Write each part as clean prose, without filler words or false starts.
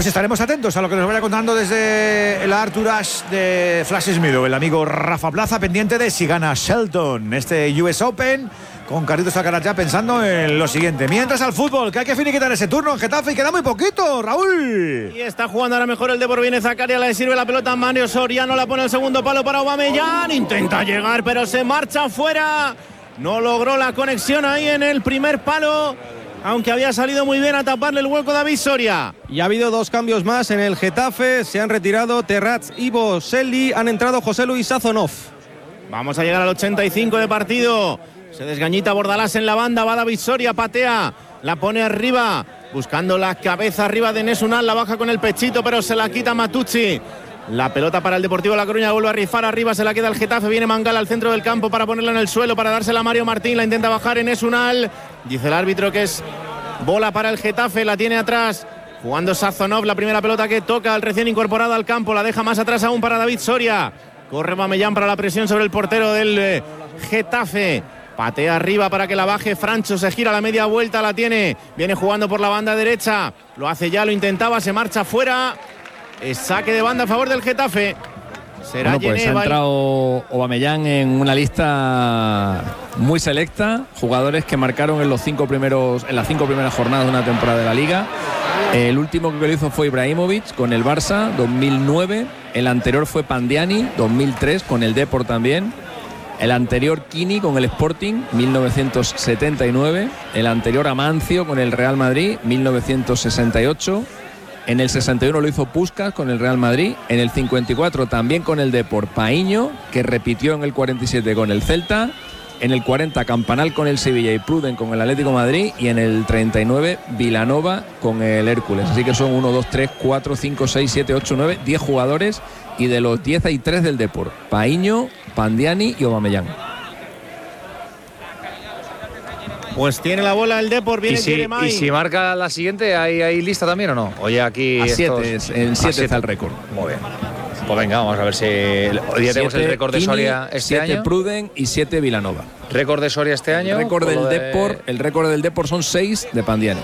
Pues estaremos atentos a lo que nos vaya contando desde el Arthur Ashe de Flash Meadow, el amigo Rafa Plaza, pendiente de si gana Shelton este US Open, con Carlitos Alcaraz ya pensando en lo siguiente. Mientras al fútbol, que hay que finiquitar ese turno en Getafe y queda muy poquito, Raúl. Y está jugando ahora mejor el Depor, viene Zakaria, le sirve la pelota a Mario Soriano, la pone el segundo palo para Aubameyang, intenta llegar pero se marcha fuera, no logró la conexión ahí en el primer palo, aunque había salido muy bien a taparle el hueco David Soria. Y ha habido 2 cambios más en el Getafe. Se han retirado Terrats y Boselli. Han entrado José Luis Sazonov. Vamos a llegar al 85 de partido. Se desgañita Bordalás en la banda. Va David Soria, patea. La pone arriba. Buscando la cabeza arriba de Enes Unal. La baja con el pechito, pero se la quita Matucci. La pelota para el Deportivo La Coruña, vuelve a rifar arriba, se la queda el Getafe, viene Mangala al centro del campo para ponerla en el suelo, para dársela a Mario Martín, la intenta bajar Enes Unal, dice el árbitro que es bola para el Getafe, la tiene atrás, jugando Sazonov, la primera pelota que toca al recién incorporado al campo, la deja más atrás aún para David Soria, corre Aubameyang para la presión sobre el portero del Getafe. Patea arriba para que la baje Francho, se gira a la media vuelta, la tiene, viene jugando por la banda derecha, lo hace ya, lo intentaba, se marcha fuera. Es saque de banda a favor del Getafe. Será bueno, pues Geneva. Ha entrado Aubameyang en una lista muy selecta, jugadores que marcaron en las 5 primeras jornadas de una temporada de la Liga. El último que lo hizo fue Ibrahimovic con el Barça, 2009. El anterior fue Pandiani, 2003, con el Depor también. El anterior Kini con el Sporting, 1979. El anterior Amancio con el Real Madrid, 1968. En el 61 lo hizo Puskás con el Real Madrid. En el 54 también con el Depor Paíño, que repitió en el 47 con el Celta. En el 40 Campanal con el Sevilla y Pruden con el Atlético de Madrid. Y en el 39 Vilanova con el Hércules. Así que son 1, 2, 3, 4, 5, 6, 7, 8, 9, 10 jugadores. Y de los 10 hay 3 del Depor: Paíño, Pandiani y Aubameyang. Pues tiene la bola el Depor, viene y si marca la siguiente, ¿hay lista también o no? Oye, aquí a 7, en 7 está el récord. Muy bien. Pues venga, vamos a ver si hoy día tenemos el récord de Soria este año. 7 Pruden y 7 Vilanova. ¿Récord de Soria este año? El récord del Depor son 6 de Pandiani.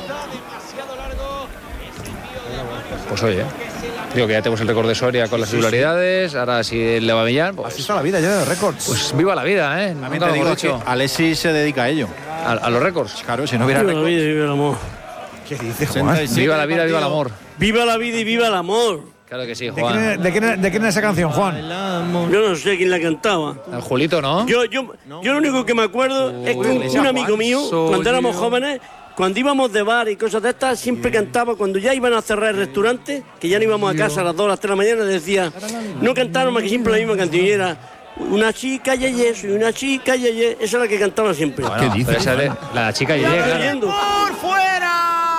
Pues oye, digo que ya tenemos el récord de Soria con las singularidades. Ahora si el de Aubameyang, pues, así está la vida ya de récords. Pues viva la vida, ¿eh? También te digo que Alexis se dedica a ello. ¿A los récords? Claro, si no hubiera récords. Viva la vida y viva el amor. ¿Qué dice Juan? Viva la vida, viva el amor. Viva la vida y viva el amor. Claro que sí, Juan. ¿De quién es esa canción, Juan? Yo no sé quién la cantaba. El Julito, ¿no? Yo lo único que me acuerdo es que un amigo mío, cuando éramos jóvenes, cuando íbamos de bar y cosas de estas, siempre cantaba, cuando ya iban a cerrar el restaurante, que ya no íbamos a casa a las 2 o las 3 de la mañana, decía, no cantaron más que siempre la misma canción, y era una chica yeye, soy una chica yeye. Esa es la que cantaba siempre. Bueno, ¿qué dices? La chica yeye, claro. ¡Por fuera!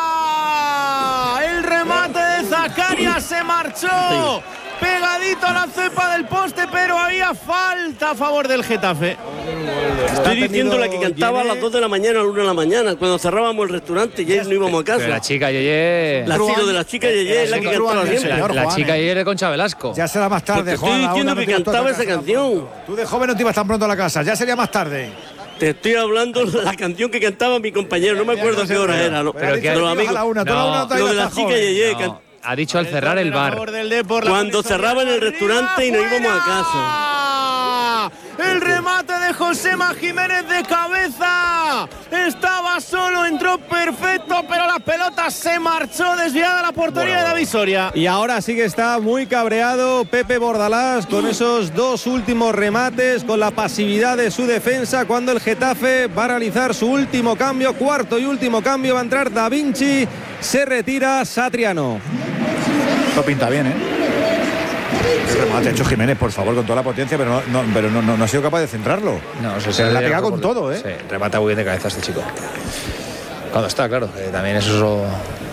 El remate de Zakaria se marchó. Pegadito a la cepa del poste, pero había falta a favor del Getafe. Estoy diciendo la que cantaba a las 2 de la mañana, a la 1 de la mañana, cuando cerrábamos el restaurante y ya no íbamos a casa. Pero la chica yeye. La de la chica yeye es la que cantaba siempre. La chica yeye de Concha Velasco. Ya será más tarde, Juan. Estoy diciendo que cantaba esa canción. Tú de joven no te ibas tan pronto a la casa, ya sería más tarde. Te estoy hablando de la canción que cantaba mi compañero, no me acuerdo qué hora era. Lo de la chica yeye. Ha dicho al cerrar el bar. Cuando cerraban el restaurante y nos íbamos a casa. El remate de Josema Jiménez de cabeza. Estaba solo, entró perfecto, pero la pelota se marchó desviada a la portería de David Soria. Y ahora sí que está muy cabreado Pepe Bordalás con esos 2 últimos remates, con la pasividad de su defensa, cuando el Getafe va a realizar su último cambio, cuarto y último cambio. Va a entrar Da Vinci, se retira Satriano. Esto pinta bien, ¿eh? El remate ha hecho Jiménez, por favor, con toda la potencia, pero no ha sido capaz de centrarlo. No, se la ha pegado con todo, ¿eh? Sí, remata muy bien de cabeza este chico. Cuando está, claro, también eso.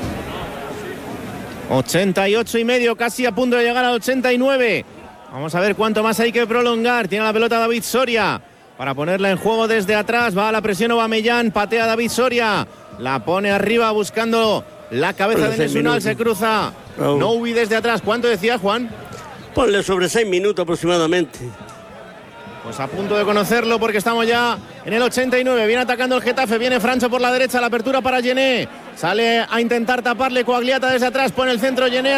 88,5, casi a punto de llegar al 89. Vamos a ver cuánto más hay que prolongar. Tiene la pelota David Soria para ponerla en juego desde atrás. Va a la presión Aubameyang, patea David Soria. La pone arriba buscando la cabeza de Enes Unal, se cruza. No huí desde atrás. ¿Cuánto decía, Juan? Ponle sobre 6 minutos aproximadamente. Pues a punto de conocerlo porque estamos ya en el 89. Viene atacando el Getafe, viene Francho por la derecha, la apertura para Gené. Sale a intentar taparle Coagliata desde atrás, pone el centro Gené.